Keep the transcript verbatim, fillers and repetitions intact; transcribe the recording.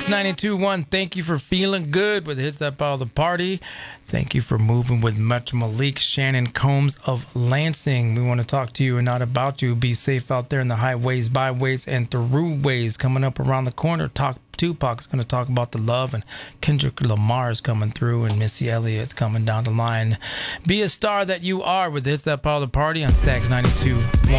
Stacks ninety-two point one, thank you for feeling good with Hits That Ball the Party. Thank you for moving with Metro Malik, Shannon Combs of Lansing. We want to talk to you and not about you. Be safe out there in the highways, byways, and throughways. Coming up around the corner, talk Tupac is going to talk about the love, and Kendrick Lamar is coming through, and Missy Elliott's coming down the line. Be a star that you are with Hits That Ball the Party on Stacks ninety-two point one.